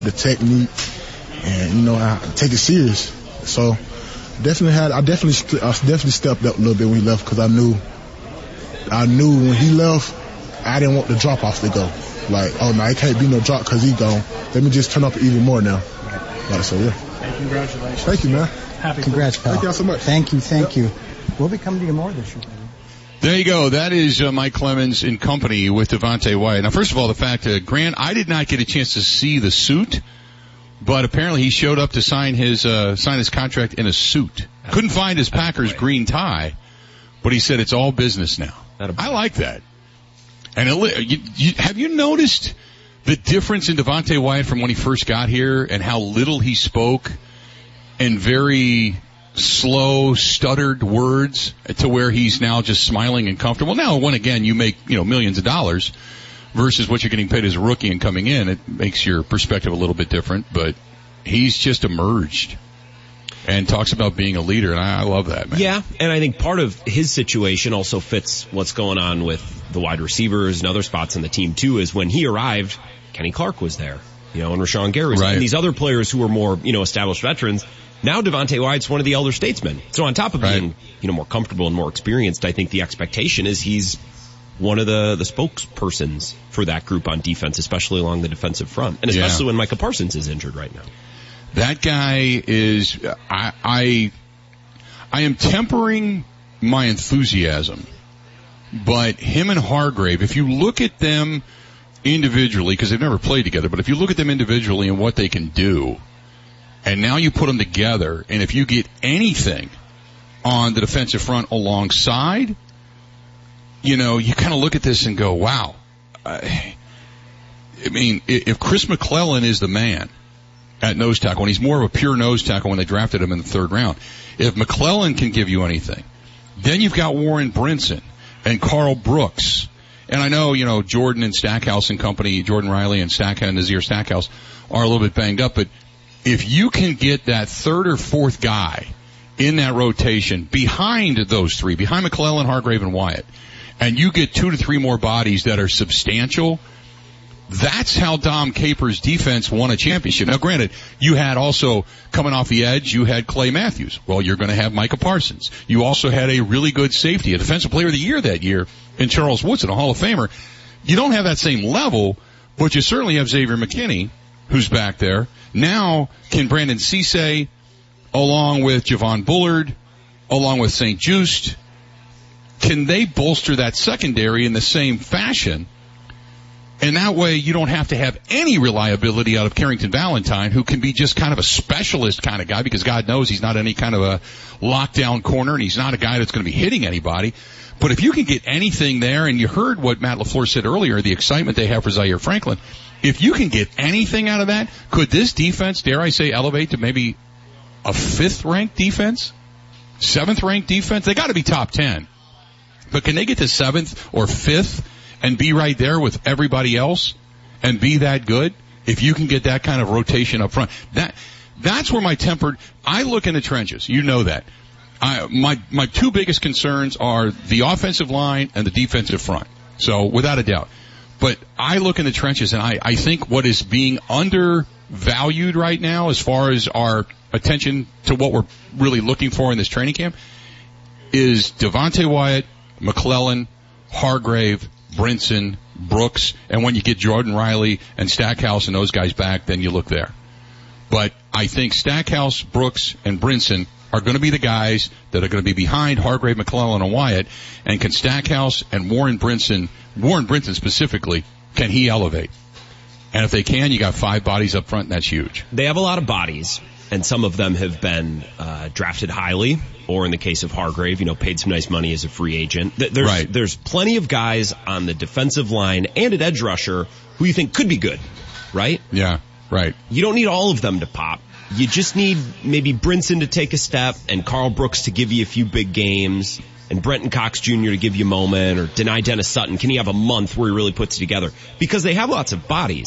the technique, and I take it serious. So I definitely stepped up a little bit when he left, because I knew when he left, I didn't want the drop off to go. Like, oh no, it can't be no drop because he gone. Let me just turn up even more now. So yeah. Hey, congratulations. Thank you, man. Congrats, pal. Thank you all so much. Thank you. We'll be coming to you more this year. There you go. That is Mike Clemens in company with Devontae Wyatt. Now, first of all, the fact that Grant, I did not get a chance to see the suit, but apparently he showed up to sign his contract in a suit. Couldn't find his Packers green tie, but he said it's all business now. I like that. And have you noticed the difference in Devontae Wyatt from when he first got here and how little he spoke and very slow, stuttered words to where he's now just smiling and comfortable? Now, when again you make, millions of dollars versus what you're getting paid as a rookie and coming in, it makes your perspective a little bit different, but he's just emerged and talks about being a leader, and I love that, man. Yeah, and I think part of his situation also fits what's going on with the wide receivers and other spots on the team, too, is when he arrived, Kenny Clark was there, and Rashawn Gary was there, and these other players who were more, established veterans. Now Devontae Wyatt's one of the elder statesmen. So on top of being, more comfortable and more experienced, I think the expectation is he's one of the spokespersons for that group on defense, especially along the defensive front, and especially when Micah Parsons is injured right now. That guy is, I am tempering my enthusiasm, but him and Hargrave, if you look at them individually, because they've never played together, but if you look at them individually and what they can do, and now you put them together, and if you get anything on the defensive front alongside, you kind of look at this and go, wow. If Chris McClellan is the man at nose tackle, and he's more of a pure nose tackle when they drafted him in the third round, if McClellan can give you anything, then you've got Warren Brinson and Carl Brooks. And I know, Jordan and Stackhouse and company, Jordan Riley and Nazir Stackhouse are a little bit banged up, but if you can get that third or fourth guy in that rotation behind those three, behind McClellan, Hargrave, and Wyatt, and you get 2 to 3 more bodies that are substantial, that's how Dom Capers' defense won a championship. Now, granted, you had also, coming off the edge, you had Clay Matthews. Well, you're going to have Micah Parsons. You also had a really good safety, a defensive player of the year that year in Charles Woodson, a Hall of Famer. You don't have that same level, but you certainly have Xavier McKinney, who's back there. Now, can Brandon Cisse, along with Javon Bullard, along with St. Juste, can they bolster that secondary in the same fashion? And that way you don't have to have any reliability out of Carrington Valentine, who can be just kind of a specialist kind of guy, because God knows he's not any kind of a lockdown corner, and he's not a guy that's going to be hitting anybody. But if you can get anything there, and you heard what Matt LaFleur said earlier, the excitement they have for Zaire Franklin, if you can get anything out of that, could this defense, dare I say, elevate to maybe a 5th-ranked defense? 7th-ranked defense? They got to be top 10. But can they get to 7th or 5th and be right there with everybody else and be that good? If you can get that kind of rotation up front, that's where I look in the trenches. You know that. My 2 biggest concerns are the offensive line and the defensive front. So without a doubt. But I look in the trenches, and I think what is being undervalued right now as far as our attention to what we're really looking for in this training camp is Devontae Wyatt, McClellan, Hargrave, Brinson, Brooks, and when you get Jordan Riley and Stackhouse and those guys back, then you look there. But I think Stackhouse, Brooks, and Brinson are going to be the guys that are going to be behind Hargrave, McClellan, and Wyatt. And can Stackhouse and Warren Brinson specifically, can he elevate? And if they can, you got 5 bodies up front, and that's huge. They have a lot of bodies, and some of them have been drafted highly, or in the case of Hargrave, paid some nice money as a free agent. There's plenty of guys on the defensive line and at edge rusher who you think could be good, right? Yeah, right. You don't need all of them to pop. You just need maybe Brinson to take a step and Carl Brooks to give you a few big games and Brenton Cox Jr. to give you a moment, or Denai Dennis Sutton. Can he have a month where he really puts it together? Because they have lots of bodies.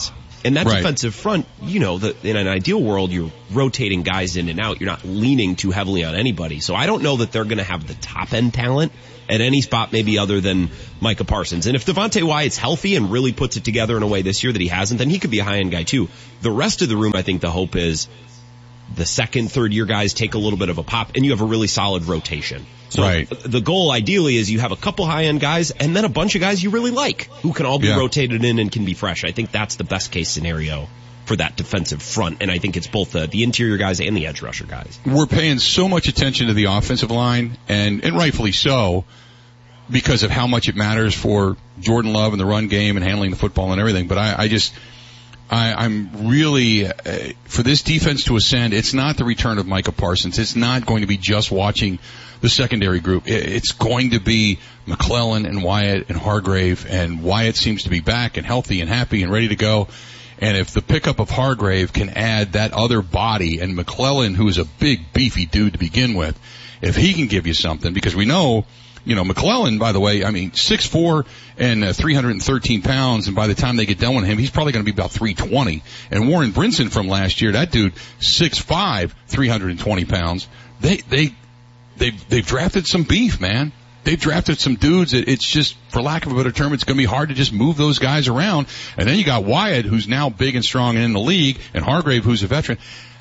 And that Right. defensive front, in an ideal world, you're rotating guys in and out. You're not leaning too heavily on anybody. So I don't know that they're going to have the top-end talent at any spot maybe other than Micah Parsons. And if Devontae Wyatt's healthy and really puts it together in a way this year that he hasn't, then he could be a high-end guy too. The rest of the room, I think the hope is the second, third year guys take a little bit of a pop and you have a really solid rotation. So Right. the goal ideally is you have a couple high-end guys and then a bunch of guys you really like who can all be rotated in and can be fresh. I think that's the best case scenario for that defensive front. And I think it's both the interior guys and the edge rusher guys. We're paying so much attention to the offensive line, and rightfully so, because of how much it matters for Jordan Love and the run game and handling the football and everything. But I'm really, for this defense to ascend, it's not the return of Micah Parsons. It's not going to be just watching the secondary group. It's going to be McClellan and Wyatt and Hargrave, and Wyatt seems to be back and healthy and happy and ready to go. And if the pickup of Hargrave can add that other body, and McClellan, who is a big, beefy dude to begin with, if he can give you something, because we know, McClellan, by the way, 6'4" and 313 pounds, and by the time they get done with him, he's probably going to be about 320. And Warren Brinson from last year, that dude, 6'5", 320 pounds. They've drafted some beef, man. They've drafted some dudes. It's just, for lack of a better term, it's going to be hard to just move those guys around. And then you got Wyatt, who's now big and strong and in the league, and Hargrave, who's a veteran.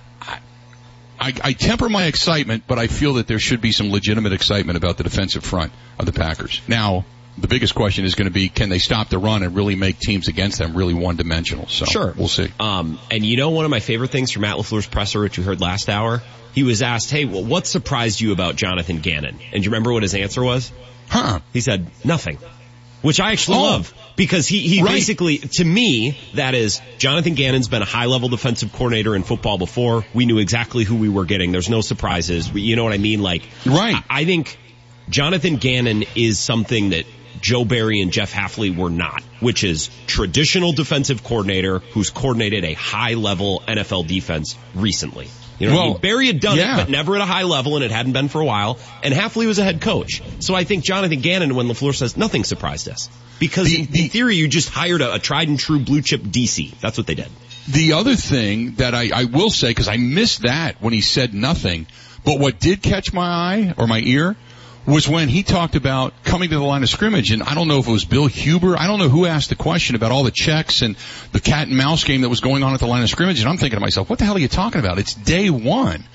I temper my excitement, but I feel that there should be some legitimate excitement about the defensive front of the Packers. Now, the biggest question is going to be, can they stop the run and really make teams against them really one-dimensional? So sure. We'll see. And one of my favorite things from Matt LaFleur's presser, which you heard last hour, he was asked, hey, well, what surprised you about Jonathan Gannon? And do you remember what his answer was? He said, nothing. Which I actually love. Because he right. basically, to me, that is, Jonathan Gannon's been a high-level defensive coordinator in football before. We knew exactly who we were getting. There's no surprises. You know what I mean? Right. I think Jonathan Gannon is something that Joe Barry and Jeff Hafley were not, which is traditional defensive coordinator who's coordinated a high-level NFL defense recently. Barry had done it, but never at a high level, and it hadn't been for a while. And Hafley was a head coach. So I think Jonathan Gannon, when LaFleur says nothing surprised us. Because in theory, you just hired a tried and true blue chip DC. That's what they did. The other thing that I will say, because I missed that when he said nothing, but what did catch my eye or my ear was when he talked about coming to the line of scrimmage, and I don't know if it was Bill Huber, I don't know who asked the question about all the checks and the cat and mouse game that was going on at the line of scrimmage, and I'm thinking to myself, what the hell are you talking about? It's day one.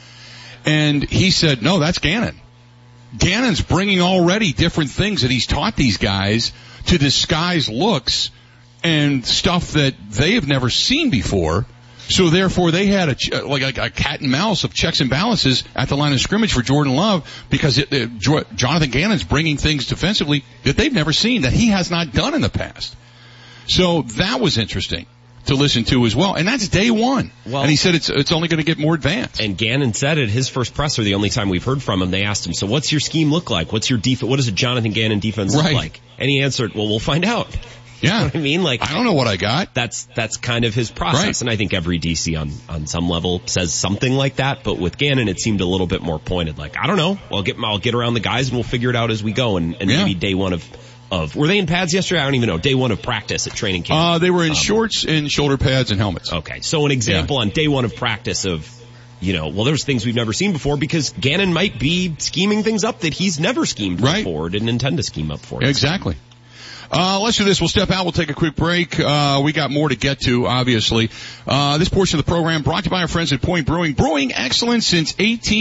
And he said, no, that's Gannon. Gannon's bringing already different things that he's taught these guys to disguise looks and stuff that they have never seen before. So therefore, they had a cat and mouse of checks and balances at the line of scrimmage for Jordan Love, because Jonathan Gannon's bringing things defensively that they've never seen, that he has not done in the past. So that was interesting to listen to as well, and that's day one. Well, and he said it's only going to get more advanced. And Gannon said at his first presser, the only time we've heard from him, they asked him, so what's your scheme look like? What's your defense? What does a Jonathan Gannon defense look like? And he answered, well, we'll find out. Yeah. You know what I mean? I don't know what I got. That's kind of his process. Right. And I think every DC on some level says something like that. But with Gannon, it seemed a little bit more pointed. I don't know. I'll get around the guys and we'll figure it out as we go. And maybe day one of, were they in pads yesterday? I don't even know. Day one of practice at training camp. They were in shorts and shoulder pads and helmets. Okay. So an example on day one of practice of, there's things we've never seen before, because Gannon might be scheming things up that he's never schemed before, didn't intend to scheme up for. Exactly. Let's do this. We'll step out. We'll take a quick break. We got more to get to, obviously. This portion of the program brought to you by our friends at Point Brewing. Brewing excellence since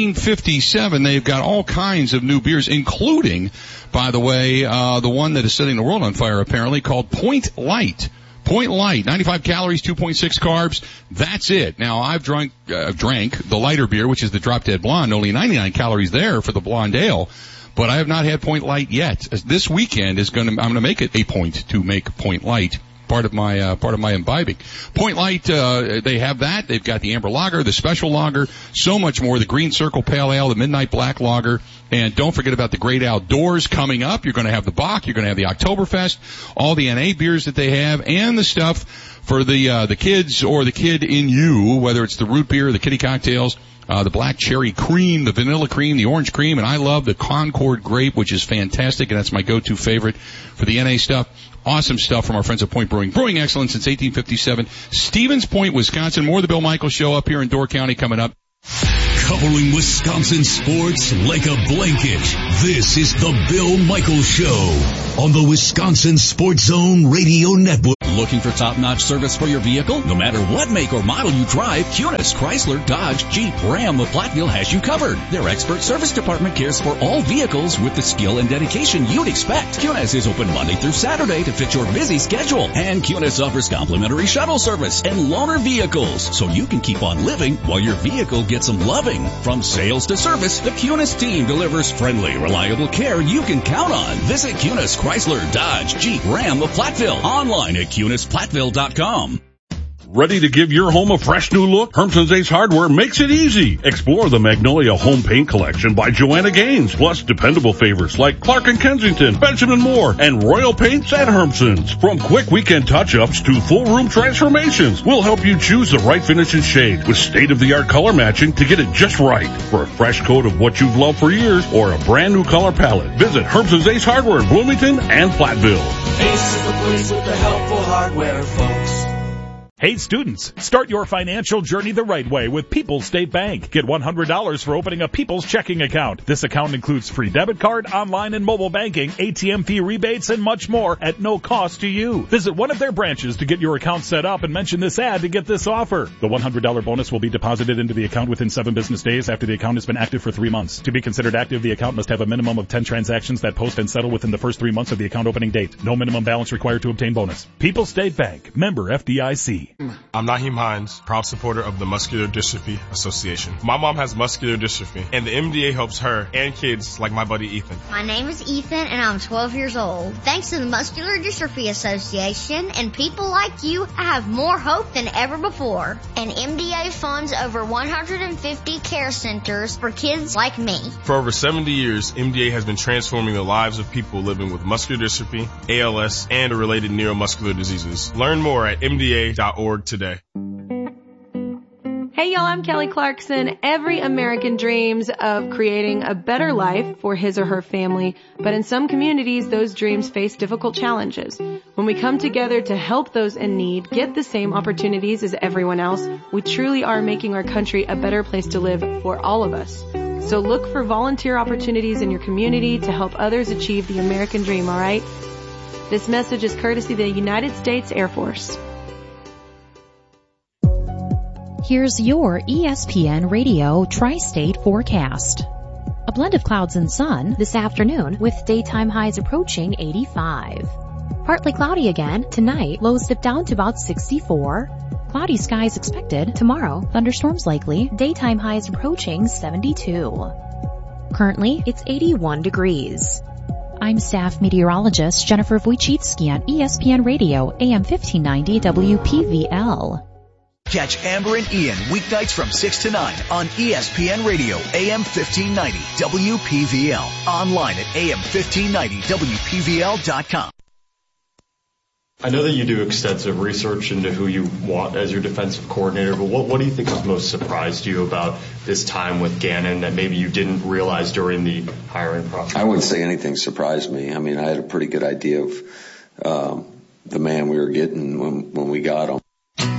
1857. They've got all kinds of new beers, including, by the way, the one that is setting the world on fire, apparently, called Point Light. Point Light, 95 calories, 2.6 carbs. That's it. Now, I've drank the lighter beer, which is the Drop Dead Blonde. Only 99 calories there for the Blonde Ale. But I have not had Point Light yet. This weekend I'm going to make it a point to make Point Light part of my imbibing. Point Light, they have that. They've got the Amber Lager, the Special Lager, so much more. The Green Circle Pale Ale, the Midnight Black Lager, and don't forget about the Great Outdoors coming up. You're going to have the Bach, you're going to have the Oktoberfest, all the NA beers that they have, and the stuff for the kids or the kid in you, whether it's the root beer, the kiddie cocktails, the black cherry cream, the vanilla cream, the orange cream, and I love the Concord grape, which is fantastic, and that's my go-to favorite for the NA stuff. Awesome stuff from our friends at Point Brewing. Brewing excellence since 1857. Stevens Point, Wisconsin. More of the Bill Michaels Show up here in Door County coming up. Covering Wisconsin sports like a blanket. This is the Bill Michaels Show on the Wisconsin Sports Zone Radio Network. Looking for top-notch service for your vehicle? No matter what make or model you drive, Cunis, Chrysler, Dodge, Jeep, Ram of Platteville has you covered. Their expert service department cares for all vehicles with the skill and dedication you'd expect. Cunis is open Monday through Saturday to fit your busy schedule. And Cunis offers complimentary shuttle service and loaner vehicles, so you can keep on living while your vehicle gets some loving. From sales to service, the Cunis team delivers friendly, reliable care you can count on. Visit Cunis, Chrysler, Dodge, Jeep, Ram of Platteville. Online at CunisPlatteville.com. Ready to give your home a fresh new look? Hermson's Ace Hardware makes it easy. Explore the Magnolia Home Paint Collection by Joanna Gaines, plus dependable favorites like Clark & Kensington, Benjamin Moore, and Royal Paints at Hermson's. From quick weekend touch-ups to full room transformations, we'll help you choose the right finish and shade with state-of-the-art color matching to get it just right. For a fresh coat of what you've loved for years or a brand new color palette, visit Hermson's Ace Hardware in Bloomington and Platteville. Ace is the place with the helpful hardware, folks. Hey students, start your financial journey the right way with People's State Bank. Get $100 for opening a People's checking account. This account includes free debit card, online and mobile banking, ATM fee rebates, and much more at no cost to you. Visit one of their branches to get your account set up and mention this ad to get this offer. The $100 bonus will be deposited into the account within 7 business days after the account has been active for 3 months. To be considered active, the account must have a minimum of 10 transactions that post and settle within the first 3 months of the account opening date. No minimum balance required to obtain bonus. People's State Bank. Member FDIC. I'm Naheem Hines, proud supporter of the Muscular Dystrophy Association. My mom has muscular dystrophy, and the MDA helps her and kids like my buddy Ethan. My name is Ethan, and I'm 12 years old. Thanks to the Muscular Dystrophy Association and people like you, I have more hope than ever before. And MDA funds over 150 care centers for kids like me. For over 70 years, MDA has been transforming the lives of people living with muscular dystrophy, ALS, and related neuromuscular diseases. Learn more at MDA.org today. Hey y'all, I'm Kelly Clarkson. Every American dreams of creating a better life for his or her family, but in some communities, those dreams face difficult challenges. When we come together to help those in need get the same opportunities as everyone else, we truly are making our country a better place to live for all of us. So look for volunteer opportunities in your community to help others achieve the American dream, alright? This message is courtesy of the United States Air Force. Here's your ESPN Radio Tri-State forecast. A blend of clouds and sun this afternoon with daytime highs approaching 85. Partly cloudy again tonight, lows dip down to about 64. Cloudy skies expected tomorrow, thunderstorms likely, daytime highs approaching 72. Currently, it's 81 degrees. I'm staff meteorologist Jennifer Wojcicki on ESPN Radio, AM 1590 WPVL. Catch Amber and Ian weeknights from 6 to 9 on ESPN Radio, AM 1590 WPVL. Online at AM1590WPVL.com. I know that you do extensive research into who you want as your defensive coordinator, but what do you think has most surprised you about this time with Gannon that maybe you didn't realize during the hiring process? I wouldn't say anything surprised me. I mean, I had a pretty good idea of the man we were getting when we got him.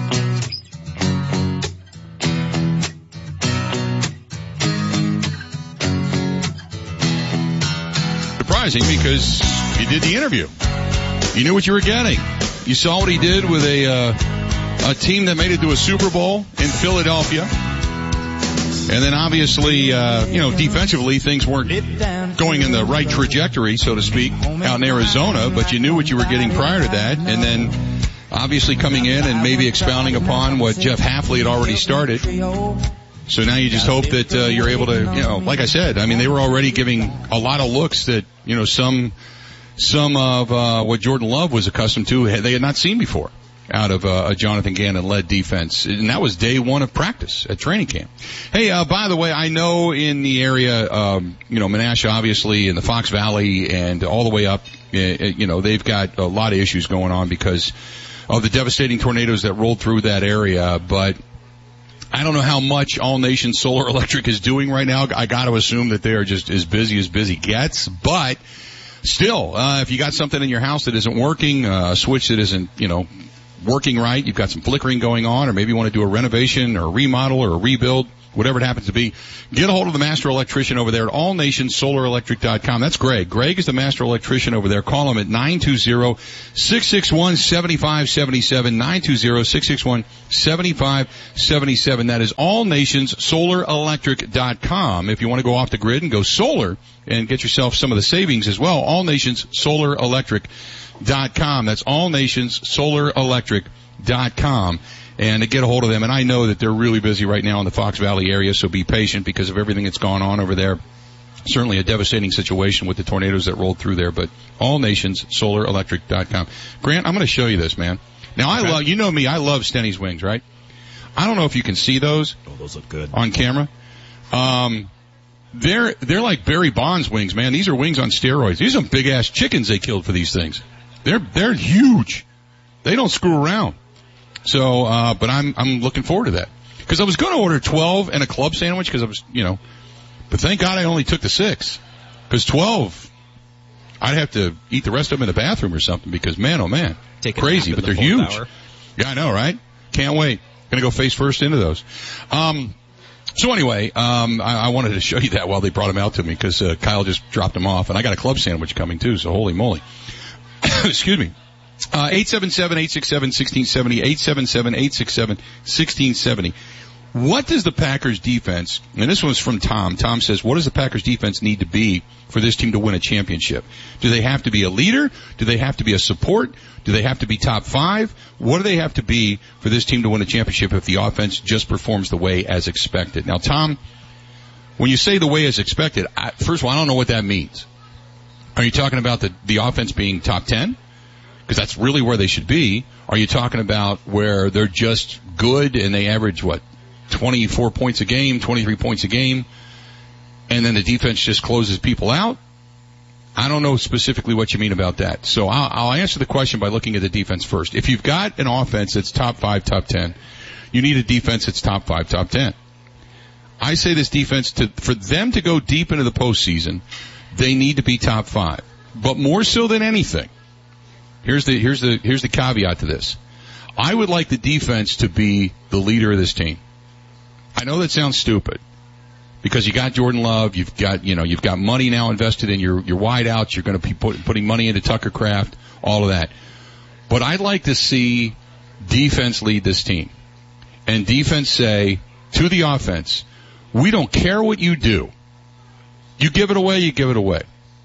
Because you did the interview. You knew what you were getting. You saw what he did with a team that made it to a Super Bowl in Philadelphia. And then obviously, defensively things weren't going in the right trajectory, so to speak, out in Arizona, but you knew what you were getting prior to that. And then obviously coming in and maybe expounding upon what Jeff Hafley had already started. So now you just hope that you're able to, like I said, I mean, they were already giving a lot of looks that, some of what Jordan Love was accustomed to, they had not seen before out of a Jonathan Gannon-led defense. And that was day one of practice at training camp. Hey, by the way, I know in the area, Menasha, obviously, in the Fox Valley and all the way up, they've got a lot of issues going on because of the devastating tornadoes that rolled through that area. But I don't know how much All Nation Solar Electric is doing right now. I got to assume that they are just as busy gets, but still, if you got something in your house that isn't working, a switch that isn't, working right, you've got some flickering going on, or maybe you want to do a renovation or a remodel or a rebuild, whatever it happens to be, get a hold of the master electrician over there at allnationsolarelectric.com. That's Greg. Greg is the master electrician over there. Call him at 920-661-7577, 920-661-7577. That is allnationsolarelectric.com. If you want to go off the grid and go solar and get yourself some of the savings as well, allnationsolarelectric.com. That's allnationsolarelectric.com. And to get a hold of them. And I know that they're really busy right now in the Fox Valley area, so be patient because of everything that's gone on over there. Certainly a devastating situation with the tornadoes that rolled through there, but allnationsolarelectric.com. Grant, I'm going to show you this, man. Now, I love, you know me, I love Stenny's wings, right? I don't know if you can see those. Oh, those look good. On camera. They're like Barry Bonds wings, man. These are wings on steroids. These are some big-ass chickens they killed for these things. They're huge. They don't screw around. So, but I'm looking forward to that. Because I was going to order 12 and a club sandwich because I was, but thank God I only took the 6. Because 12, I'd have to eat the rest of them in the bathroom or something because, man, oh man, crazy, but they're huge. Hour. Yeah, I know, right? Can't wait. Gonna go face first into those. So anyway, I wanted to show you that while they brought them out to me because, Kyle just dropped them off and I got a club sandwich coming too, so holy moly. Excuse me. 877-867-1670, 877-867-1670. What does the Packers defense, and this one's from Tom. Tom says, what does the Packers defense need to be for this team to win a championship? Do they have to be a leader? Do they have to be a support? Do they have to be top 5? What do they have to be for this team to win a championship if the offense just performs the way as expected? Now, Tom, when you say the way as expected, first of all, I don't know what that means. Are you talking about the offense being top 10? Because that's really where they should be. Are you talking about where they're just good and they average, 24 points a game, 23 points a game, and then the defense just closes people out? I don't know specifically what you mean about that. So I'll answer the question by looking at the defense first. If you've got an offense that's top 5, top 10, you need a defense that's top 5, top 10. I say this defense, for them to go deep into the postseason, they need to be top 5. But more so than anything, here's the caveat to this. I would like the defense to be the leader of this team. I know that sounds stupid because you got Jordan Love, you've got money now invested in your wideouts, you're going to be putting money into Tucker Kraft, all of that. But I'd like to see defense lead this team. And defense say to the offense, we don't care what you do. You give it away, you give it away.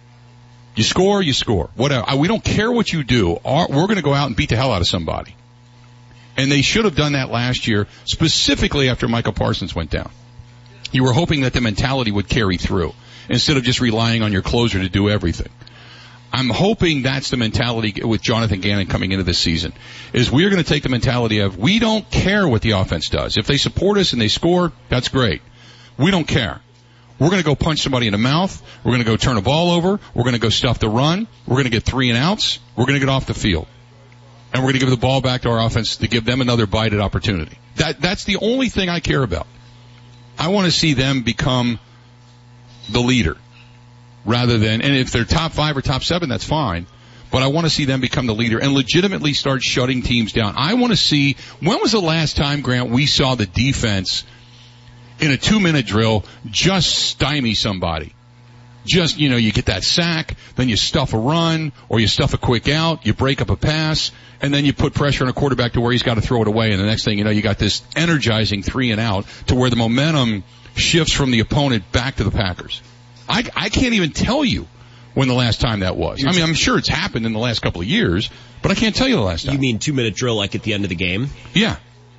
You score, you score. Whatever. We don't care what you do. We're going to go out and beat the hell out of somebody. And they should have done that last year, specifically after Michael Parsons went down. You were hoping that the mentality would carry through instead of just relying on your closer to do everything. I'm hoping that's the mentality with Jonathan Gannon coming into this season, is we're going to take the mentality of we don't care what the offense does. If they support us and they score, that's great. We don't care. We're going to go punch somebody in the mouth. We're going to go turn a ball over. We're going to go stuff the run. We're going to get 3 and outs. We're going to get off the field. And we're going to give the ball back to our offense to give them another bite at opportunity. That's the only thing I care about. I want to see them become the leader rather than, and if they're top 5 or top 7, that's fine. But I want to see them become the leader and legitimately start shutting teams down. I want to see, when was the last time, Grant, we saw the defense in a 2-minute drill just stymie somebody? Just, you get that sack, then you stuff a run, or you stuff a quick out, you break up a pass, and then you put pressure on a quarterback to where he's got to throw it away, and the next thing you know, you got this energizing 3 and out to where the momentum shifts from the opponent back to the Packers. I can't even tell you when the last time that was. I mean, I'm sure it's happened in the last couple of years, but I can't tell you the last time. You mean 2-minute drill like at the end of the game? Yeah.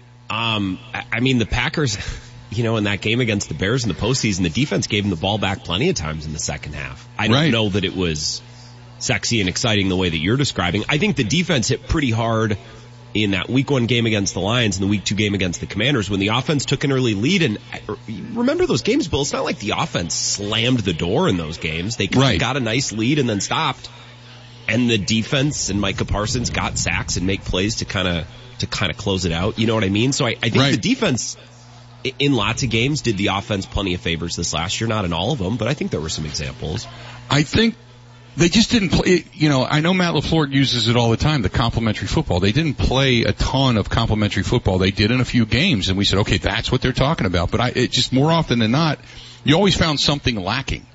I mean, the Packers, in that game against the Bears in the postseason, the defense gave them the ball back plenty of times in the second half. I don't know that it was sexy and exciting the way that you're describing. I think the defense hit pretty hard in that week 1 game against the Lions and the week 2 game against the Commanders when the offense took an early lead. And remember those games, Bill? It's not like the offense slammed the door in those games. They kind of got a nice lead and then stopped. And the defense and Micah Parsons got sacks and make plays to kind of close it out. You know what I mean? So I think the defense in lots of games, did the offense plenty of favors this last year. Not in all of them, but I think there were some examples. I think they just didn't play, I know Matt LaFleur uses it all the time, the complementary football. They didn't play a ton of complementary football. They did in a few games, and we said, okay, that's what they're talking about. But it just more often than not, you always found something lacking.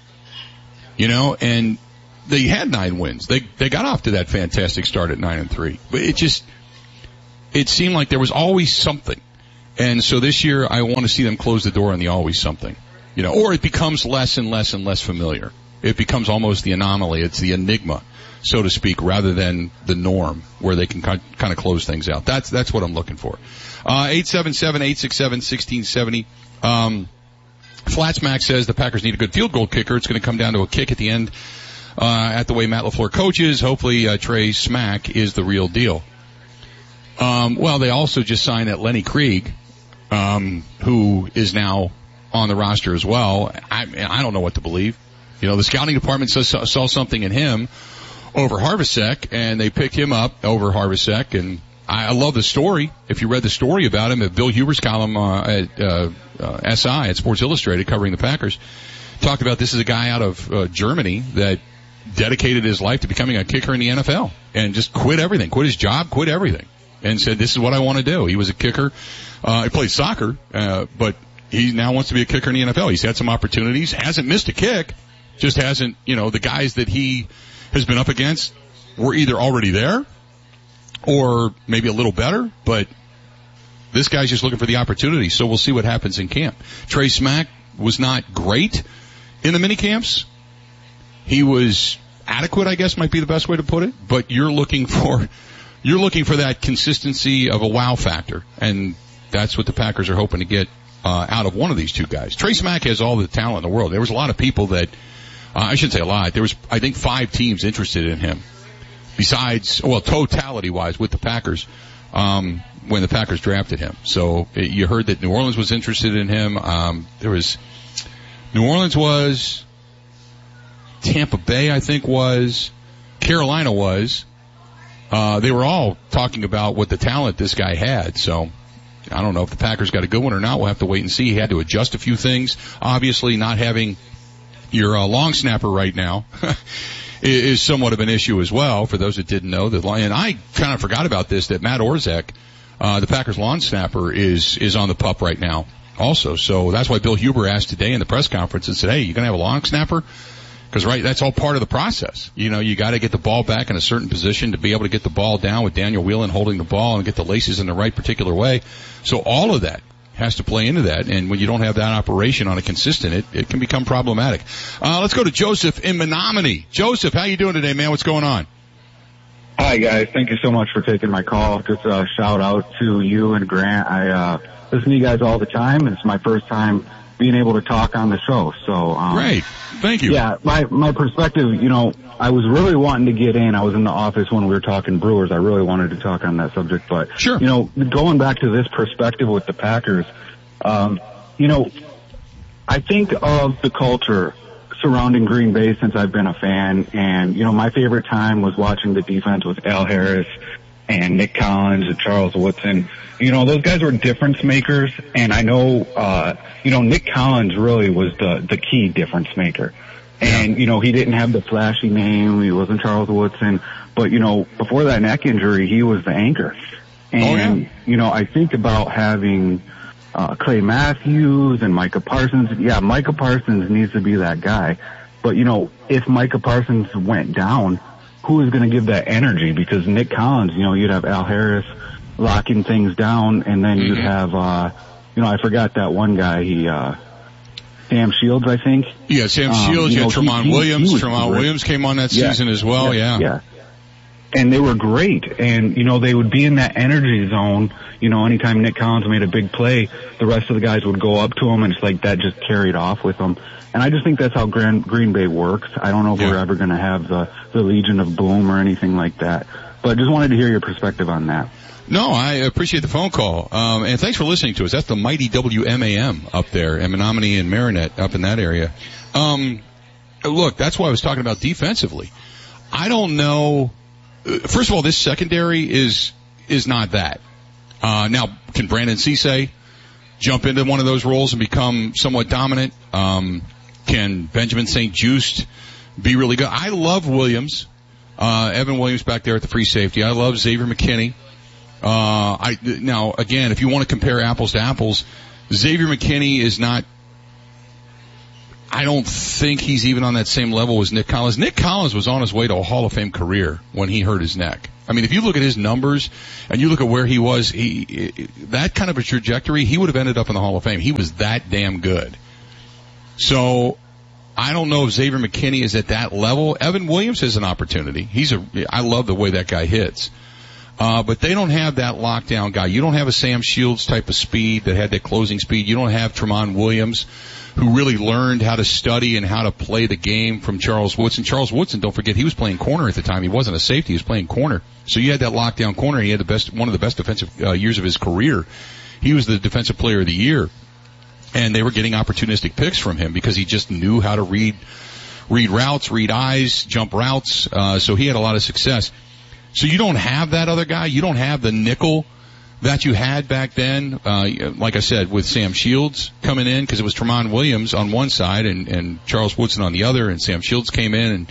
And they had 9 wins. They got off to that fantastic start at 9-3. But it seemed like there was always something. And so this year, I want to see them close the door on the always something. Or it becomes less and less and less familiar. It becomes almost the anomaly. It's the enigma, so to speak, rather than the norm where they can kind of close things out. That's what I'm looking for. 877-867-1670. Flats Max says the Packers need a good field goal kicker. It's going to come down to a kick at the end, at the way Matt LaFleur coaches. Hopefully, Trey Smack is the real deal. Well, they also just signed that Lenny Krieg, who is now on the roster as well. I don't know what to believe. The scouting department saw something in him over Harvasek, and they picked him up over Harvasek. And I love the story. If you read the story about him at Bill Huber's column at SI at Sports Illustrated covering the Packers, talked about this is a guy out of Germany that dedicated his life to becoming a kicker in the NFL and just quit everything, quit his job, quit everything, and said, this is what I want to do. He was a kicker. He played soccer, but he now wants to be a kicker in the NFL. He's had some opportunities, hasn't missed a kick. Just hasn't, the guys that he has been up against were either already there or maybe a little better, but this guy's just looking for the opportunity, so we'll see what happens in camp. Trey Smack was not great in the mini camps. He was adequate, I guess might be the best way to put it, but you're looking for that consistency of a wow factor, and that's what the Packers are hoping to get out of one of these two guys. Trey Smack has all the talent in the world. There was a lot of people that I shouldn't say a lot. There was, I think, 5 teams interested in him. Besides, totality-wise with the Packers, when the Packers drafted him. So you heard that New Orleans was interested in him. New Orleans was, Tampa Bay, I think, was, Carolina was. They were all talking about what the talent this guy had. So I don't know if the Packers got a good one or not. We'll have to wait and see. He had to adjust a few things. Obviously, not having your long snapper right now is somewhat of an issue as well. For those that didn't know, and I kind of forgot about this, that Matt Orzech, the Packers long snapper, is on the pup right now also. So that's why Bill Huber asked today in the press conference and said, hey, you going to have a long snapper? Because, that's all part of the process. You got to get the ball back in a certain position to be able to get the ball down with Daniel Whelan holding the ball and get the laces in the right particular way. So all of that has to play into that, and when you don't have that operation on a consistent, it can become problematic. Let's go to Joseph in Menominee. Joseph, how you doing today, man? What's going on? Hi, guys. Thank you so much for taking my call. Just a shout out to you and Grant. I listen to you guys all the time, and it's my first time being able to talk on the show. So great. Thank you. Yeah, my perspective, I was really wanting to get in. I was in the office when we were talking Brewers. I really wanted to talk on that subject, but sure. Going back to this perspective with the Packers, I think of the culture surrounding Green Bay since I've been a fan, and my favorite time was watching the defense with Al Harris and Nick Collins and Charles Woodson. Those guys were difference makers, and I know, Nick Collins really was the key difference maker. And, he didn't have the flashy name, he wasn't Charles Woodson, but, before that neck injury, he was the anchor. And, I think about having, Clay Matthews and Micah Parsons. Yeah, Micah Parsons needs to be that guy. But, if Micah Parsons went down, who is going to give that energy? Because Nick Collins, you'd have Al Harris locking things down, and then you'd have, I forgot that one guy, Sam Shields, I think. Yeah, Sam Shields, Tramon Williams. Tramon Williams came on that season as well, yeah. And they were great, and, they would be in that energy zone, anytime Nick Collins made a big play, the rest of the guys would go up to him, and it's like that just carried off with them. And I just think that's how Green Bay works. I don't know if we're ever going to have the Legion of Boom or anything like that, but I just wanted to hear your perspective on that. No, I appreciate the phone call. And thanks for listening to us. That's the mighty WMAM up there, in Menominee and Marinette, up in that area. Look, that's why I was talking about defensively. I don't know. First of all, this secondary is not that. Now, can Brandon Cisse jump into one of those roles and become somewhat dominant? Can Benjamin St-Juste be really good? I love Williams, Evan Williams back there at the free safety. I love Xavier McKinney. Now, again, if you want to compare apples to apples, Xavier McKinney is not, I don't think he's even on that same level as Nick Collins. Nick Collins was on his way to a Hall of Fame career when he hurt his neck. I mean, if you look at his numbers and you look at where he was, that kind of a trajectory, he would have ended up in the Hall of Fame. He was that damn good. So I don't know if Xavier McKinney is at that level. Evan Williams has an opportunity. I love the way that guy hits. But they don't have that lockdown guy. You don't have a Sam Shields type of speed that had that closing speed. You don't have Tramon Williams, who really learned how to study and how to play the game from Charles Woodson. Charles Woodson, don't forget, he was playing corner at the time. He wasn't a safety. He was playing corner. So you had that lockdown corner. He had one of the best defensive years of his career. He was the defensive player of the year. And they were getting opportunistic picks from him because he just knew how to read routes, read eyes, jump routes. So he had a lot of success. So you don't have that other guy. You don't have the nickel that you had back then. Like I said, with Sam Shields coming in, because it was Tramon Williams on one side and Charles Woodson on the other, and Sam Shields came in, and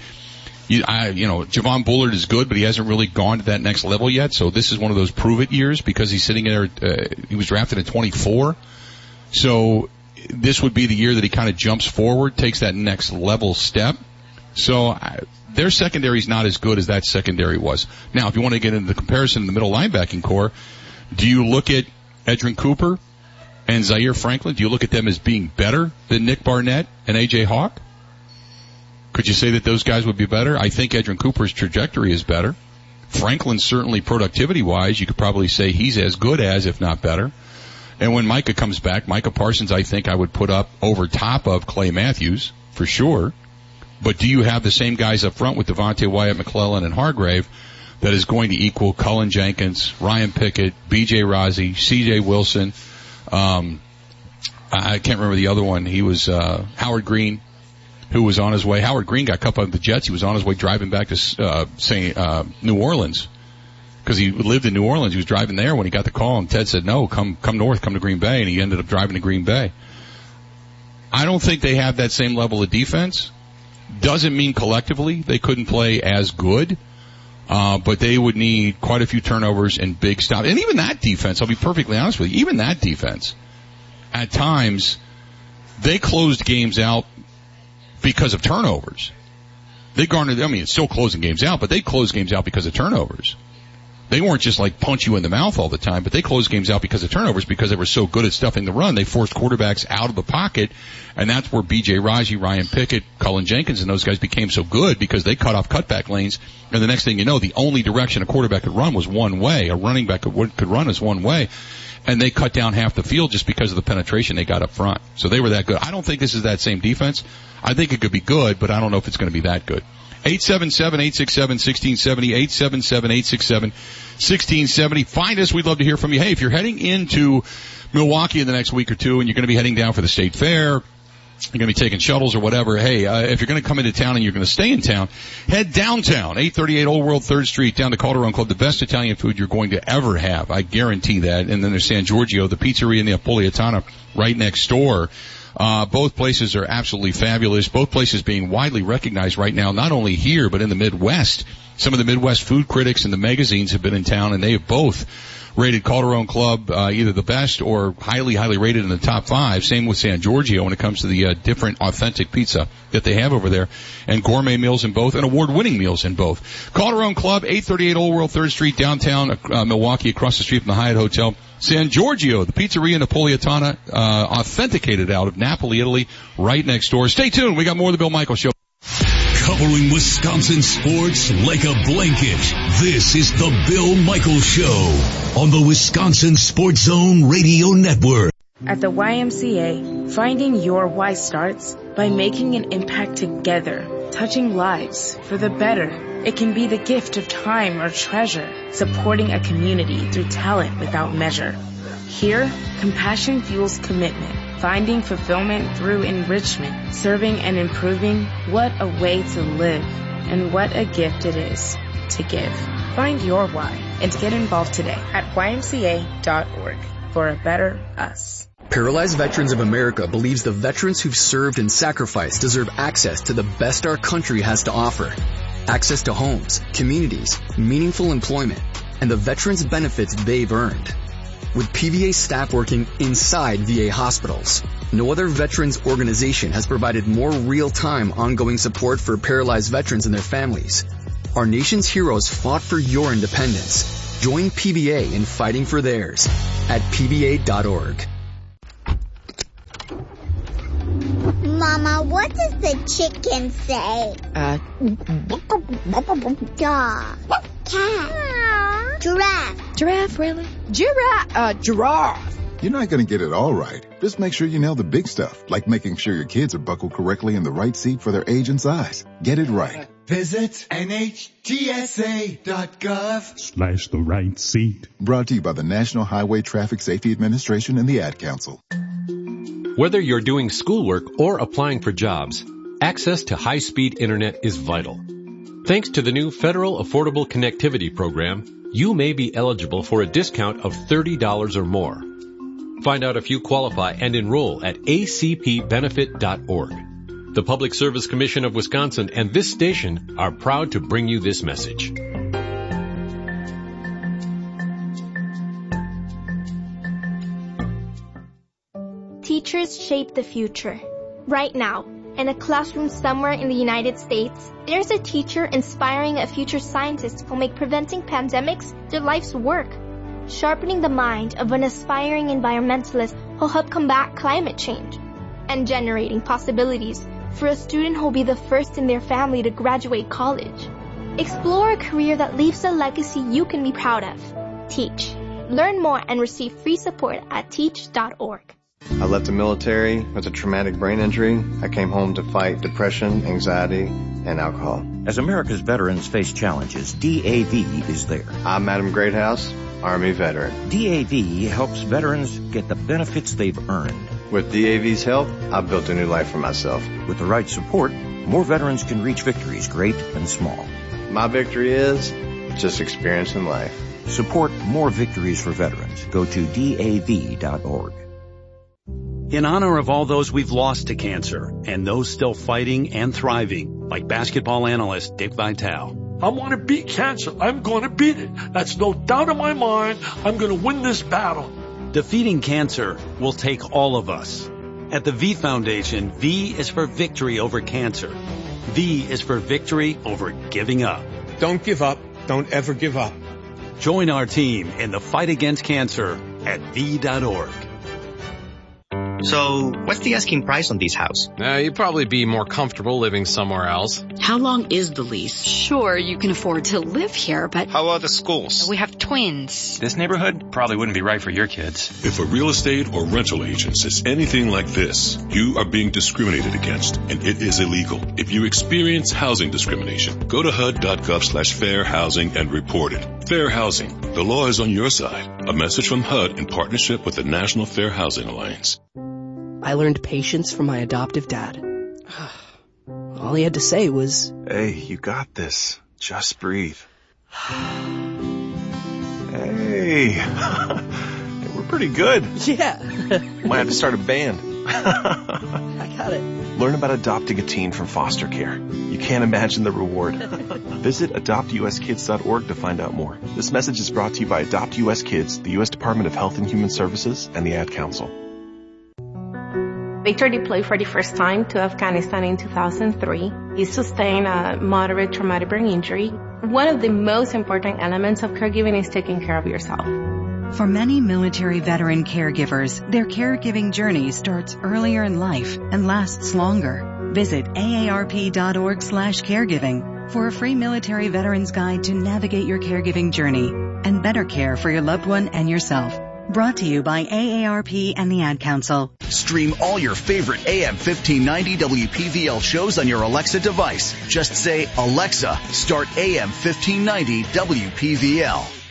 Javon Bullard is good, but he hasn't really gone to that next level yet. So this is one of those prove it years because he's sitting there. He was drafted at 24. So this would be the year that he kind of jumps forward, takes that next level step. So their secondary is not as good as that secondary was. Now, if you want to get into the comparison in the middle linebacking core, do you look at Edrin Cooper and Zaire Franklin? Do you look at them as being better than Nick Barnett and A.J. Hawk? Could you say that those guys would be better? I think Edrin Cooper's trajectory is better. Franklin, certainly productivity-wise, you could probably say he's as good as, if not better. And when Micah comes back, Micah Parsons, I think I would put up over top of Clay Matthews, for sure. But do you have the same guys up front with Devontae Wyatt, McClellan, and Hargrave that is going to equal Cullen Jenkins, Ryan Pickett, B.J. Rozzi, C.J. Wilson? I can't remember the other one. He was Howard Green, who was on his way. Howard Green got cut by the Jets. He was on his way driving back to New Orleans because he lived in New Orleans. He was driving there when he got the call, and Ted said, no, come north, come to Green Bay, and he ended up driving to Green Bay. I don't think they have that same level of defense. Doesn't mean collectively they couldn't play as good, but they would need quite a few turnovers and big stops. And even that defense, I'll be perfectly honest with you, even that defense, at times, they closed games out because of turnovers. They garnered, it's still closing games out, but they closed games out because of turnovers. They weren't just like punch you in the mouth all the time, but they closed games out because of turnovers because they were so good at stuffing the run. They forced quarterbacks out of the pocket, and that's where B.J. Rozzi, Ryan Pickett, Cullen Jenkins, and those guys became so good because they cut off cutback lanes, and the next thing you know, the only direction a quarterback could run was one way. A running back could run is one way, and they cut down half the field just because of the penetration they got up front. So they were that good. I don't think this is that same defense. I think it could be good, but I don't know if it's going to be that good. 877-867-1670, 877-867-1670. Find us. We'd love to hear from you. Hey, if you're heading into Milwaukee in the next week or two and you're going to be heading down for the state fair, you're going to be taking shuttles or whatever, hey, if you're going to come into town and you're going to stay in town, head downtown, 838 Old World 3rd Street, down to Calderon Club, the best Italian food you're going to ever have. I guarantee that. And then there's San Giorgio, the pizzeria in the Napolitana right next door. Both places are absolutely fabulous. Both places being widely recognized right now, not only here, but in the Midwest. Some of the Midwest food critics and the magazines have been in town, and they have both rated Calderon Club either the best or highly, highly rated in the top 5. Same with San Giorgio when it comes to the different authentic pizza that they have over there, and gourmet meals in both, and award-winning meals in both. Calderon Club, 838 Old World 3rd Street, downtown Milwaukee, across the street from the Hyatt Hotel. San Giorgio, the pizzeria Napolitana, authenticated out of Napoli, Italy, right next door. Stay tuned. We got more of the Bill Michaels Show. Covering Wisconsin sports like a blanket. This is the Bill Michaels Show on the Wisconsin Sports Zone Radio Network. At the YMCA, finding your why starts by making an impact together, touching lives for the better. It can be the gift of time or treasure, supporting a community through talent without measure. Here, compassion fuels commitment, finding fulfillment through enrichment, serving and improving. What a way to live, and what a gift it is to give. Find your why and get involved today at ymca.org for a better us. Paralyzed Veterans of America believes the veterans who've served and sacrificed deserve access to the best our country has to offer. Access to homes, communities, meaningful employment, and the veterans' benefits they've earned. With PVA staff working inside VA hospitals, no other veterans organization has provided more real-time ongoing support for paralyzed veterans and their families. Our nation's heroes fought for your independence. Join PVA in fighting for theirs at PVA.org. Mama, what does the chicken say? Dog. Cat. Giraffe. Giraffe, really? Giraffe. You're not going to get it all right. Just make sure you nail the big stuff, like making sure your kids are buckled correctly in the right seat for their age and size. Get it right. Visit NHTSA.gov/ the right seat. Brought to you by the National Highway Traffic Safety Administration and the Ad Council. Whether you're doing schoolwork or applying for jobs, access to high-speed internet is vital. Thanks to the new Federal Affordable Connectivity Program, you may be eligible for a discount of $30 or more. Find out if you qualify and enroll at acpbenefit.org. The Public Service Commission of Wisconsin and this station are proud to bring you this message. Teachers shape the future. Right now, in a classroom somewhere in the United States, there's a teacher inspiring a future scientist who'll make preventing pandemics their life's work, sharpening the mind of an aspiring environmentalist who'll help combat climate change, and generating possibilities for a student who'll be the first in their family to graduate college. Explore a career that leaves a legacy you can be proud of. Teach. Learn more and receive free support at teach.org. I left the military with a traumatic brain injury. I came home to fight depression, anxiety, and alcohol. As America's veterans face challenges, DAV is there. I'm Adam Greathouse, Army veteran. DAV helps veterans get the benefits they've earned. With DAV's help, I've built a new life for myself. With the right support, more veterans can reach victories, great and small. My victory is just experiencing life. Support more victories for veterans. Go to DAV.org. In honor of all those we've lost to cancer and those still fighting and thriving, like basketball analyst Dick Vitale. I want to beat cancer. I'm going to beat it. That's no doubt in my mind. I'm going to win this battle. Defeating cancer will take all of us. At the V Foundation, V is for victory over cancer. V is for victory over giving up. Don't give up. Don't ever give up. Join our team in the fight against cancer at V.org. So, what's the asking price on this house? You'd probably be more comfortable living somewhere else. How long is the lease? Sure, you can afford to live here, but... How about the schools? We have twins. This neighborhood probably wouldn't be right for your kids. If a real estate or rental agent says anything like this, you are being discriminated against, and it is illegal. If you experience housing discrimination, go to HUD.gov/fair housing and report it. Fair housing. The law is on your side. A message from HUD in partnership with the National Fair Housing Alliance. I learned patience from my adoptive dad. All he had to say was, "Hey, you got this. Just breathe." Hey, we're pretty good. Yeah. Might have to start a band. I got it. Learn about adopting a teen from foster care. You can't imagine the reward. Visit adoptuskids.org to find out more. This message is brought to you by Adopt US Kids, the U.S. Department of Health and Human Services, and the Ad Council. Victor deployed for the first time to Afghanistan in 2003. He sustained a moderate traumatic brain injury. One of the most important elements of caregiving is taking care of yourself. For many military veteran caregivers, their caregiving journey starts earlier in life and lasts longer. Visit aarp.org/caregiving for a free military veterans guide to navigate your caregiving journey and better care for your loved one and yourself. Brought to you by AARP and the Ad Council. Stream all your favorite AM 1590 WPVL shows on your Alexa device. Just say, "Alexa, start AM 1590 WPVL."